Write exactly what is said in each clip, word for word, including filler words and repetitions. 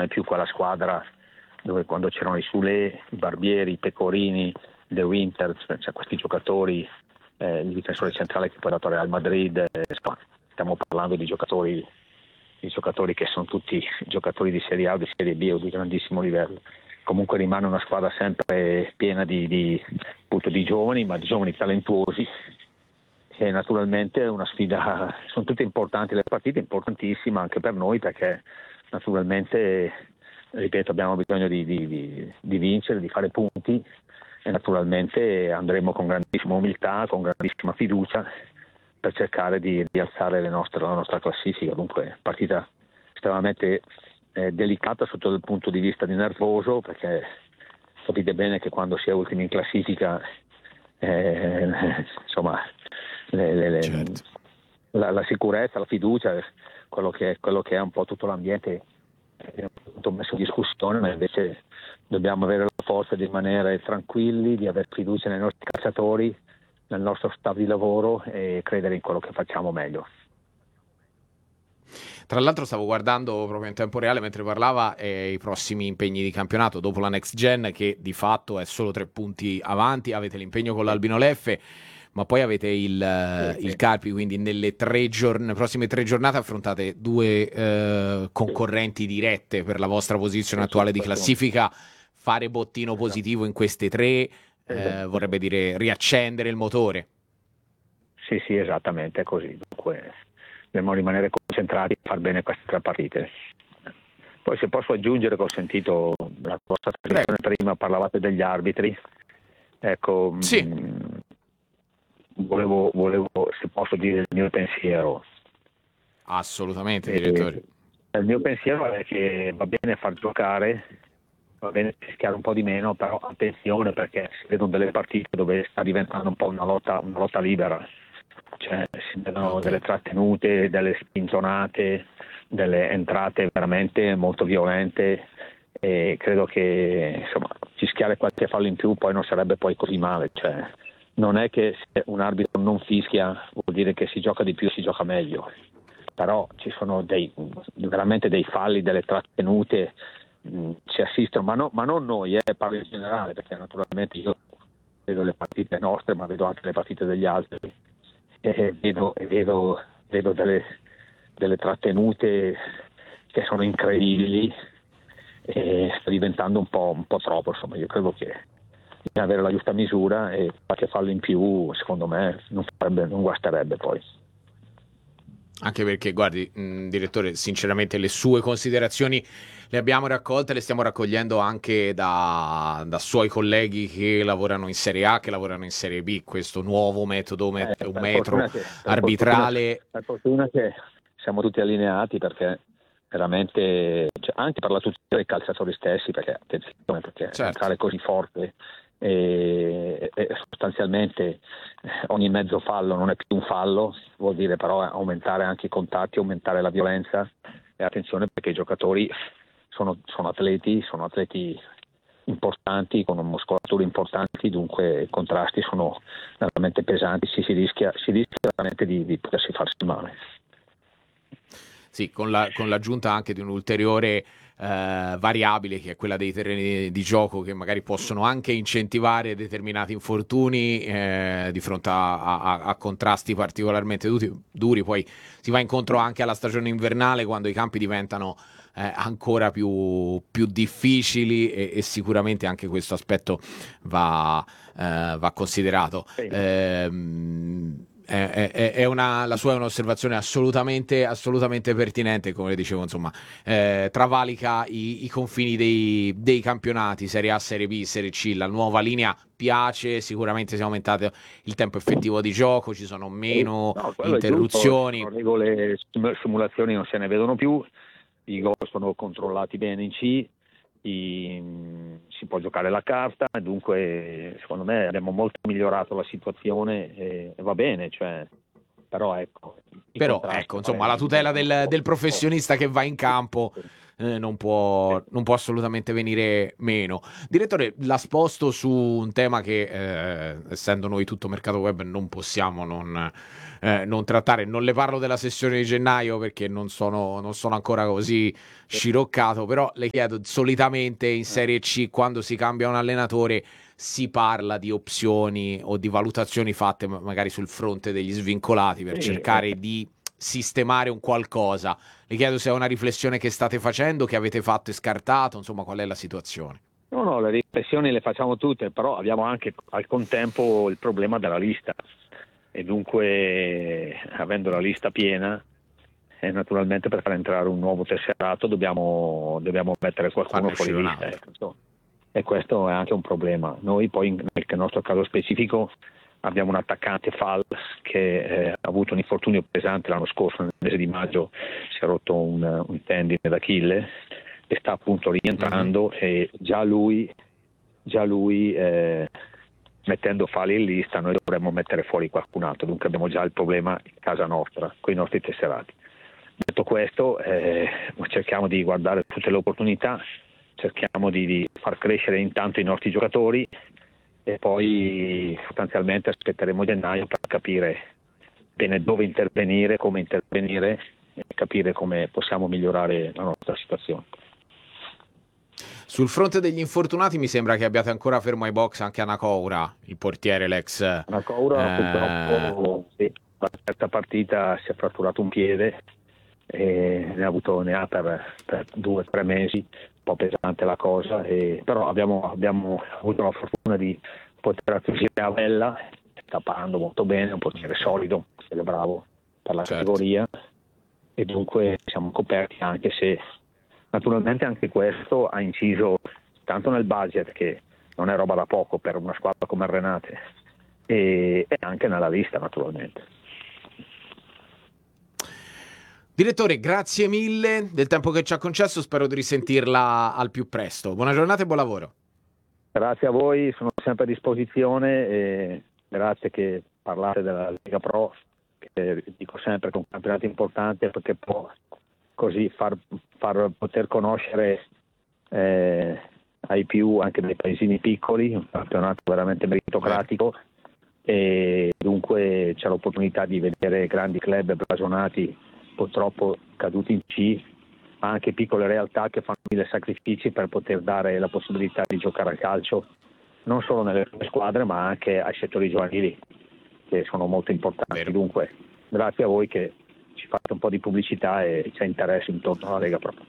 è più quella squadra dove quando c'erano i Sule, i Barbieri, i Pecorini, De Winter, cioè questi giocatori, eh, il difensore centrale che poi è dato al Real Madrid, eh, stiamo parlando di giocatori, di giocatori che sono tutti giocatori di Serie A o di Serie B o di grandissimo livello. Comunque rimane una squadra sempre piena di, di, appunto, di giovani, ma di giovani talentuosi, e naturalmente è una sfida, sono tutte importanti, le partite importantissime anche per noi, perché naturalmente, ripeto, abbiamo bisogno di, di, di, di vincere, di fare punti, e naturalmente andremo con grandissima umiltà, con grandissima fiducia per cercare di, di alzare le nostre, la nostra classifica. Dunque partita estremamente eh, delicata sotto il punto di vista di nervoso, perché capite bene che quando si è ultimi in classifica eh, insomma le, le, le, certo. la, la sicurezza, la fiducia, quello che, quello che è un po' tutto l'ambiente è messo in discussione, ma invece dobbiamo avere la forza di rimanere tranquilli, di avere fiducia nei nostri calciatori, nel nostro staff di lavoro e credere in quello che facciamo meglio. Tra l'altro stavo guardando proprio in tempo reale mentre parlava eh, i prossimi impegni di campionato dopo la Next Gen, che di fatto è solo tre punti avanti. Avete l'impegno con l'Albino Leffe, ma poi avete il, Sì, il sì. Carpi, quindi nelle tre giorn- prossime tre giornate affrontate due eh, concorrenti dirette per la vostra posizione Sì, sì, attuale di questo- classifica. Fare bottino esatto. positivo in queste tre eh, vorrebbe dire riaccendere il motore. Sì, sì, esattamente, è così. Dunque dobbiamo rimanere concentrati e far bene queste tre partite. Poi se posso aggiungere che ho sentito la vostra trasmissione prima, parlavate degli arbitri, ecco, Sì. mh, volevo, volevo, se posso dire il mio pensiero. Assolutamente, E, direttore. il mio pensiero è che va bene far giocare, va bene rischiare un po' di meno, però attenzione, perché si vedono delle partite dove sta diventando un po' una lotta, una lotta libera. Cioè, si vedono Ok. delle trattenute, delle spintonate, delle entrate veramente molto violente, e credo che insomma fischiare qualche fallo in più poi non sarebbe poi così male. Cioè, non è che se un arbitro non fischia vuol dire che si gioca di più, si gioca meglio, però ci sono dei, veramente dei falli, delle trattenute, mh, si assistono, ma, no, ma non noi, eh, parlo in generale, perché naturalmente io vedo le partite nostre, ma vedo anche le partite degli altri. E vedo, e vedo, vedo delle, delle trattenute che sono incredibili, e sta diventando un po', un po' troppo. Insomma, io credo che bisogna avere la giusta misura, e qualche fallo in più secondo me non, farebbe, non guasterebbe poi. Anche perché, guardi, mh, direttore, sinceramente le sue considerazioni le abbiamo raccolte, le stiamo raccogliendo anche da, da suoi colleghi che lavorano in Serie A, che lavorano in Serie B, questo nuovo metodo, met- Eh, un per metro fortuna che, per fortuna, arbitrale. per fortuna che siamo tutti allineati, perché veramente, cioè, anche per la tutela dei calciatori stessi, perché attenzione, perché Certo. entrare così forte e, e sostanzialmente eh, ogni mezzo fallo non è più un fallo, vuol dire però aumentare anche i contatti, aumentare la violenza, e attenzione perché i giocatori sono, sono atleti, sono atleti importanti, con muscolature importanti, dunque i contrasti sono veramente pesanti, si, si, rischia, si rischia veramente di, di potersi farsi male. Sì, con, la, con l'aggiunta anche di un'ulteriore eh, variabile, che è quella dei terreni di gioco, che magari possono anche incentivare determinati infortuni eh, di fronte a, a, a contrasti particolarmente duri, duri. Poi si va incontro anche alla stagione invernale, quando i campi diventano eh, ancora più, più difficili, e, e sicuramente anche questo aspetto va, eh, va considerato. Sì. Ehm, È, è, è una, la sua è un'osservazione assolutamente, assolutamente pertinente, come le dicevo, insomma, eh, travalica i, i confini dei, dei campionati, Serie A, Serie B, Serie C. La nuova linea piace, sicuramente si è aumentato il tempo effettivo di gioco, ci sono meno No, quello è giusto, ci interruzioni. sono regole, simulazioni non se ne vedono più, i gol sono controllati bene in C, i, si può giocare la carta, dunque secondo me abbiamo molto migliorato la situazione, e, e va bene, cioè, però ecco, i Però contrasti ecco, insomma, la poi tutela diventano del, un po', del un po'. professionista che va in campo eh, non può, non può assolutamente venire meno. Direttore, la sposto su un tema che, eh, essendo noi tutto mercato web, non possiamo non, eh, non trattare. Non le parlo della sessione di gennaio perché non sono, non sono ancora così sciroccato, però le chiedo, solitamente in Serie C, quando si cambia un allenatore, si parla di opzioni o di valutazioni fatte magari sul fronte degli svincolati per cercare di sistemare un qualcosa. Le chiedo se è una riflessione che state facendo, che avete fatto e scartato, insomma, qual è la situazione? No, no, le riflessioni le facciamo tutte, però abbiamo anche al contempo il problema della lista e dunque, avendo la lista piena, e naturalmente per far entrare un nuovo tesserato dobbiamo, dobbiamo mettere qualcuno Farne fuori uscire un lista. altro. Ecco. E questo è anche un problema. Noi poi nel nostro caso specifico abbiamo un attaccante Fals che eh, ha avuto un infortunio pesante l'anno scorso, nel mese di maggio si è rotto un, un tendine d'Achille e sta appunto rientrando mm-hmm. e già lui, già lui eh, mettendo Fali in lista noi dovremmo mettere fuori qualcun altro, dunque abbiamo già il problema in casa nostra con i nostri tesserati. Detto questo, eh, cerchiamo di guardare tutte le opportunità, cerchiamo di, di far crescere intanto i nostri giocatori e poi sostanzialmente aspetteremo gennaio per capire bene dove intervenire, come intervenire e capire come possiamo migliorare la nostra situazione. Sul fronte degli infortunati mi sembra che abbiate ancora fermo ai box anche Anacoura, il portiere, l'ex Anacoura eh... purtroppo sì, la terza partita si è fratturato un piede e ne ha avuto ne ha per, per due o tre mesi, un po' pesante la cosa, e, però abbiamo, abbiamo avuto la fortuna di poter acquisire a Vella, sta parlando molto bene, un portiere solido, è bravo per la certo. categoria e dunque siamo coperti, anche se naturalmente anche questo ha inciso tanto nel budget, che non è roba da poco per una squadra come il Renate, e, e anche nella lista naturalmente. Direttore, grazie mille del tempo che ci ha concesso, spero di risentirla al più presto. Buona giornata e buon lavoro. Grazie a voi, sono sempre a disposizione e grazie che parlate della Lega Pro, che dico sempre che è un campionato importante perché può così far, far poter conoscere eh, ai più anche dei paesini piccoli, un campionato veramente meritocratico e dunque c'è l'opportunità di vedere grandi club blasonati purtroppo caduti in C, ma anche piccole realtà che fanno mille sacrifici per poter dare la possibilità di giocare al calcio non solo nelle prime squadre ma anche ai settori giovanili che sono molto importanti. Vero. Dunque grazie a voi che ci fate un po' di pubblicità e c'è interesse intorno alla Lega Pro.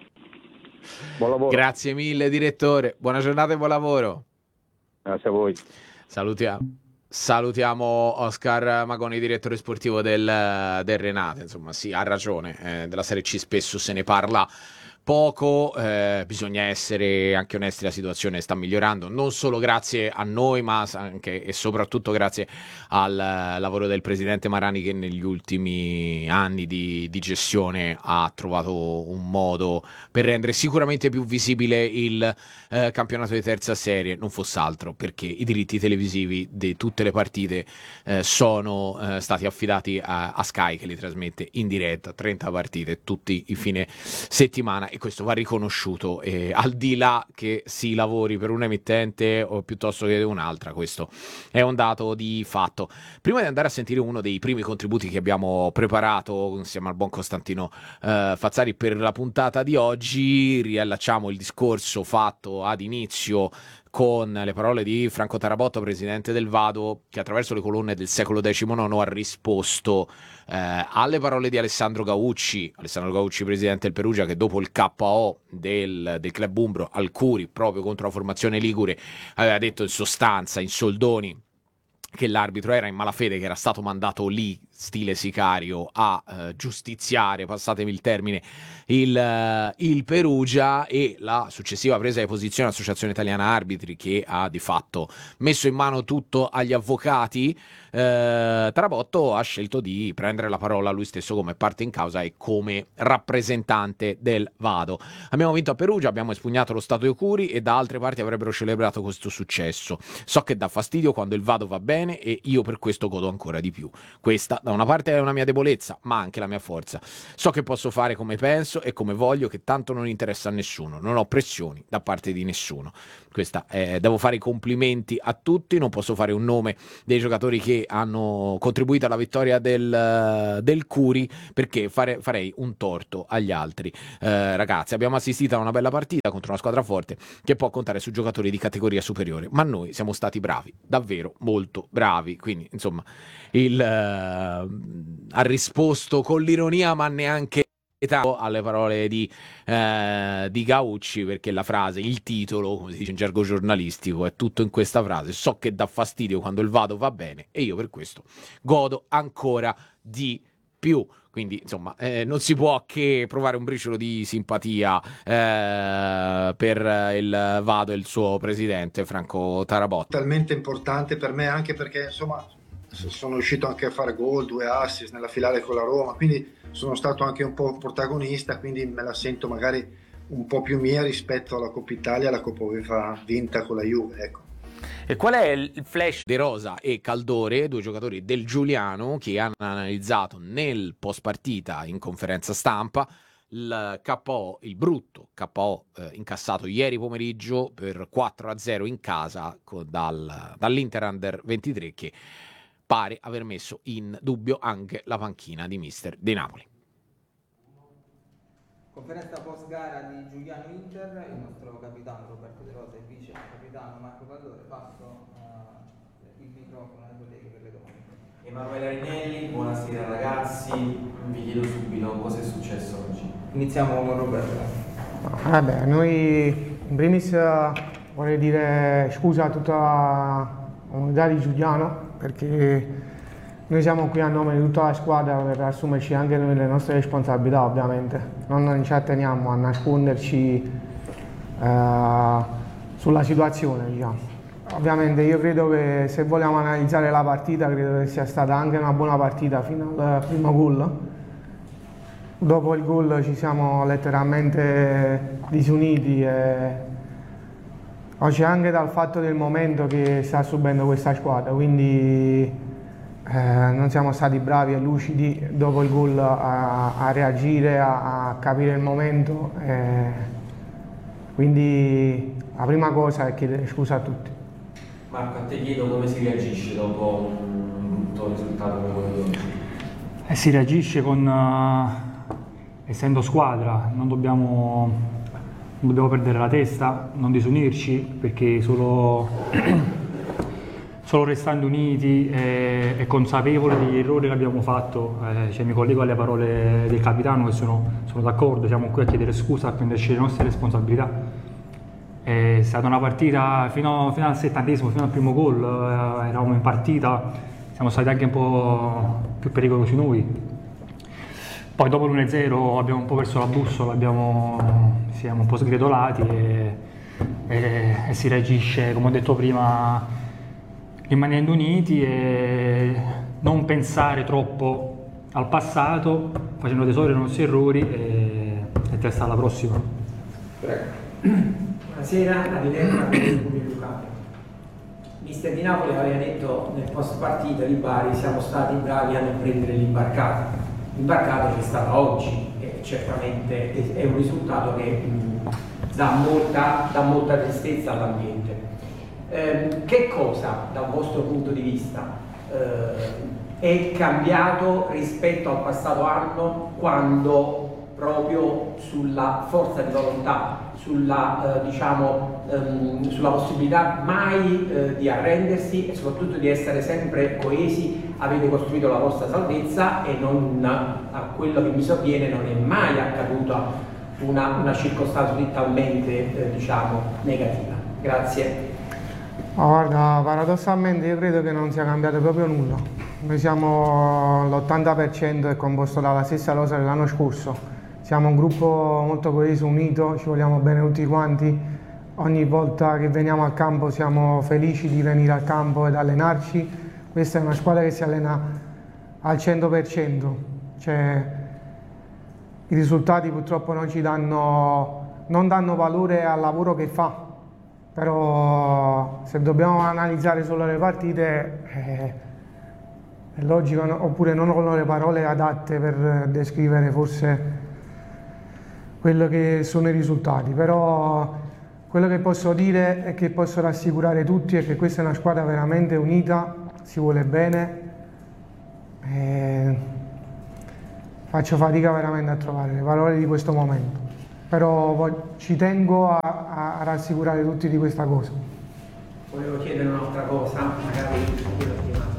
Buon lavoro. Grazie mille direttore, buona giornata e buon lavoro. Grazie a voi. Salutiamo. Salutiamo Oscar Magoni, direttore sportivo del, del Renate. Insomma, sì, ha ragione, eh, della Serie C spesso se ne parla poco, eh, bisogna essere anche onesti, la situazione sta migliorando, non solo grazie a noi, ma anche e soprattutto grazie al lavoro del presidente Marani, che negli ultimi anni di, di gestione ha trovato un modo per rendere sicuramente più visibile il eh, campionato di terza serie, non fosse altro perché i diritti televisivi di tutte le partite eh, sono eh, stati affidati a, a Sky, che li trasmette in diretta, trenta partite tutti i fine settimana, e questo va riconosciuto, eh, al di là che si lavori per un emittente o piuttosto che un'altra, questo è un dato di fatto. Prima di andare a sentire uno dei primi contributi che abbiamo preparato insieme al buon Costantino eh, Fazzari per la puntata di oggi, riallacciamo il discorso fatto ad inizio con le parole di Franco Tarabotto, presidente del Vado, che attraverso le colonne del secolo diciannove ha risposto eh, alle parole di Alessandro Gaucci, Alessandro Gaucci, presidente del Perugia, che dopo il K O del, del club umbro al Curi, proprio contro la formazione ligure, aveva detto in sostanza, in soldoni, che l'arbitro era in malafede, che era stato mandato lì, stile sicario, a eh, giustiziare, passatemi il termine, il, uh, il Perugia, e la successiva presa di posizione dell'Associazione Italiana Arbitri, che ha di fatto messo in mano tutto agli avvocati. eh, Tarabotto ha scelto di prendere la parola lui stesso come parte in causa e come rappresentante del Vado. Abbiamo vinto a Perugia, abbiamo espugnato lo Stato di Curi e da altre parti avrebbero celebrato questo successo. So che dà fastidio quando il Vado va bene e io per questo godo ancora di più. Questa da da una parte è una mia debolezza, ma anche la mia forza. So che posso fare come penso e come voglio, che tanto non interessa a nessuno, non ho pressioni da parte di nessuno. Questa è, devo fare i complimenti a tutti, non posso fare un nome dei giocatori che hanno contribuito alla vittoria del, del Curi, perché fare, farei un torto agli altri. Eh, ragazzi, abbiamo assistito a una bella partita contro una squadra forte che può contare su giocatori di categoria superiore, ma noi siamo stati bravi, davvero molto bravi. Quindi insomma il, uh, ha risposto con l'ironia, ma neanche alle parole di, eh, di Gaucci, perché la frase, il titolo, come si dice in gergo giornalistico, è tutto in questa frase: so che dà fastidio quando il vado va bene e io per questo godo ancora di più. Quindi insomma eh, non si può che provare un briciolo di simpatia eh, per il Vado e il suo presidente Franco Tarabotta. Talmente importante per me, anche perché insomma sono riuscito anche a fare gol, due assist nella finale con la Roma, quindi sono stato anche un po' protagonista, quindi me la sento magari un po' più mia rispetto alla Coppa Italia, alla Coppa UEFA vinta con la Juve, ecco. E qual è il flash? De Rosa e Caldore, due giocatori del Giuliano, che hanno analizzato nel post partita in conferenza stampa il K O, il brutto K O eh, incassato ieri pomeriggio per quattro a zero in casa con, dal, dall'Inter Under ventitré, che pare aver messo in dubbio anche la panchina di mister De Napoli. Conferenza post gara di Giuliano Inter, il nostro capitano Roberto De Rosa e vice capitano Marco Caldore. Passo uh, il microfono ai colleghi per le domande. Emanuele Arinelli, buonasera ragazzi, vi chiedo subito cosa è successo oggi. Iniziamo con Roberto. Vabbè, noi in primis vorrei dire scusa a tutta la comunità di Giuliano, perché noi siamo qui a nome di tutta la squadra per assumerci anche noi le nostre responsabilità, ovviamente. Non ci atteniamo a nasconderci eh, sulla situazione, diciamo. Ovviamente io credo che se vogliamo analizzare la partita, credo che sia stata anche una buona partita fino al primo gol. Dopo il gol ci siamo letteralmente disuniti e oggi anche dal fatto del momento che sta subendo questa squadra, quindi Eh, non siamo stati bravi e lucidi dopo il gol a, a reagire, a, a capire il momento, eh, quindi la prima cosa è chiedere scusa a tutti. Marco, a te chiedo come si reagisce dopo un brutto risultato come quello di oggi? Eh, si reagisce con, uh, essendo squadra, non dobbiamo, non dobbiamo perdere la testa, non disunirci, perché solo... Solo restando uniti e, e consapevoli degli errori che abbiamo fatto, eh, cioè mi collego alle parole del capitano che sono, sono d'accordo, siamo qui a chiedere scusa, a prenderci le nostre responsabilità. È stata una partita fino, fino al settantesimo, fino al primo gol, eh, eravamo in partita, siamo stati anche un po' più pericolosi noi. Poi dopo l'uno a zero abbiamo un po' perso la bussola, abbiamo, siamo un po' sgretolati e, e, e si reagisce, come ho detto prima, rimanendo uniti e non pensare troppo al passato, facendo tesoro dei nostri errori e, e testa alla prossima. Prego. Buonasera, a Dilerna con Luca. Mister Di Napoli aveva detto nel post partita di Bari: siamo stati bravi a non prendere l'imbarcata. L'imbarcata c'è stata oggi e certamente è un risultato che mh, dà, molta, dà molta tristezza all'ambiente. Eh, che cosa dal vostro punto di vista eh, è cambiato rispetto al passato anno, quando proprio sulla forza di volontà, sulla, eh, diciamo, ehm, sulla possibilità mai eh, di arrendersi e soprattutto di essere sempre coesi, avete costruito la vostra salvezza e non, a quello che mi sovviene, non è mai accaduta una, una circostanza così talmente eh, diciamo, negativa. Grazie. Oh, guarda, paradossalmente io credo che non sia cambiato proprio nulla. Noi siamo, l'ottanta per cento è composto dalla stessa rosa dell'anno scorso. Siamo un gruppo molto coeso, unito, ci vogliamo bene tutti quanti. Ogni volta che veniamo al campo siamo felici di venire al campo ed allenarci. Questa è una squadra che si allena al cento per cento. Cioè, i risultati purtroppo non ci danno, non danno valore al lavoro che fa. Però se dobbiamo analizzare solo le partite, eh, è logico, no? Oppure non ho le parole adatte per descrivere forse quello che sono i risultati, però quello che posso dire e che posso rassicurare tutti è che questa è una squadra veramente unita, si vuole bene, e faccio fatica veramente a trovare le parole di questo momento, però ci tengo a, a rassicurare tutti di questa cosa. Volevo chiedere un'altra cosa, magari